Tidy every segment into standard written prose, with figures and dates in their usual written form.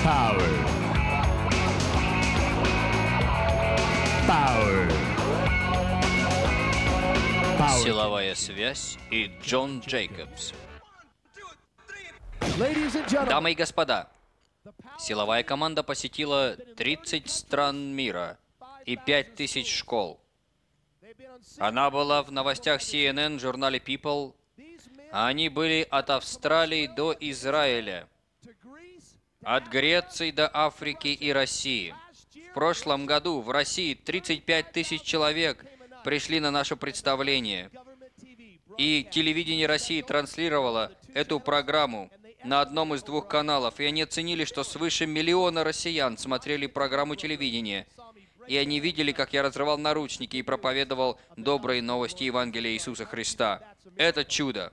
Power. Power. Power. Силовая связь и Джон Джейкобс. Ladies and gentlemen, Дамы и господа, силовая команда посетила 30 стран мира и 5000 школ. Она была в новостях CNN, в журнале People. Они были от Австралии до Израиля, от Греции до Африки и России. В прошлом году в России 35 000 человек пришли на наше представление. И телевидение России транслировало эту программу на одном из 2 каналов. И они оценили, что свыше 1 миллиона россиян смотрели программу телевидения. И они видели, как я разрывал наручники и проповедовал добрые новости Евангелия Иисуса Христа. Это чудо.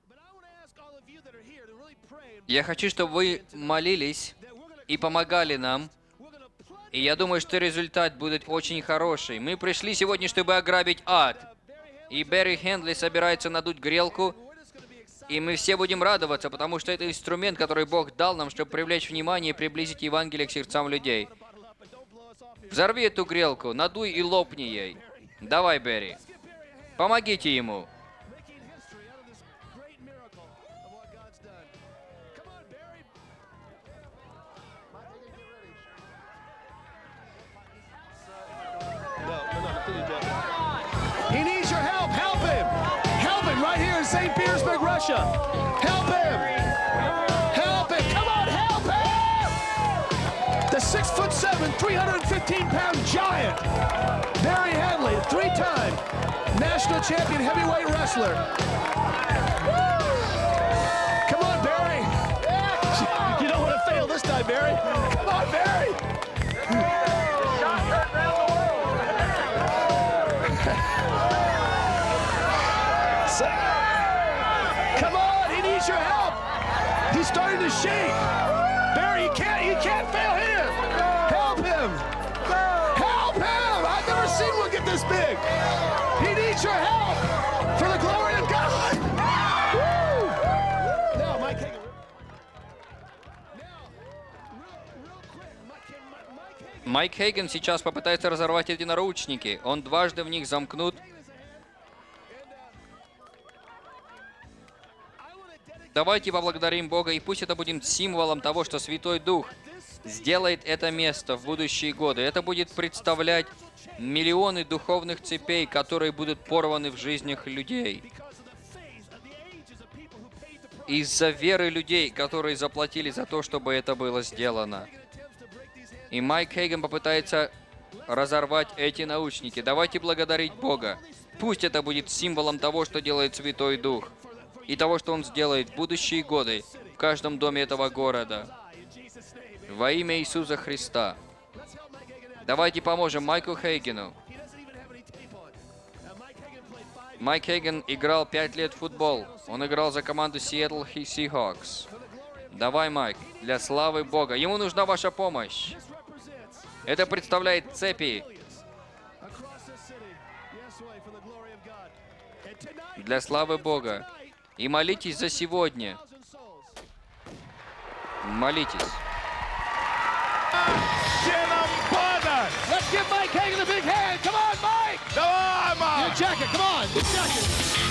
Я хочу, чтобы вы молились и помогали нам. И я думаю, что результат будет очень хороший. Мы пришли сегодня, чтобы ограбить ад. И Берри Хендли собирается надуть грелку. И мы все будем радоваться, потому что это инструмент, который Бог дал нам, чтобы привлечь внимание и приблизить Евангелие к сердцам людей. Взорви эту грелку, надуй и лопни ей. Давай, Берри. Помогите ему. he needs your help. Help him. Help him right here in St. Petersburg, Russia. Help him. Help him. Come on, help him. The 6'7", 315-pound giant, Barry Handley, 3-time national champion heavyweight wrestler. Come on, Barry. You don't want to fail this time, Barry. Come on, Barry. Come on, he needs your help. He's starting to shake. Barry, you can't fail here. Help him. Help him. I've never seen one get this big. He needs your help for the glory of God. Woo! Now, Mike Hagan. Майк Хейген сейчас попытается разорвать эти наручники. Он дважды в них замкнут. Давайте поблагодарим Бога, и пусть это будет символом того, что Святой Дух сделает это место в будущие годы. Это будет представлять миллионы духовных цепей, которые будут порваны в жизнях людей. Из-за веры людей, которые заплатили за то, чтобы это было сделано. И Майк Хейген попытается разорвать эти наушники. Давайте благодарить Бога. Пусть это будет символом того, что делает Святой Дух. И того, что Он сделает в будущие годы в каждом доме этого города. Во имя Иисуса Христа. Давайте поможем Майку Хейгену. Майк Хейген играл 5 лет в футбол. Он играл за команду Seattle Seahawks. Давай, Майк, для славы Бога. Ему нужна ваша помощь. Это представляет цепи. Для славы Бога. И молитесь за сегодня. Молитесь. Let's give Mike Hagan a big hand. Come on, Mike. Come on, Your Mike! jacket, come on. Your jacket.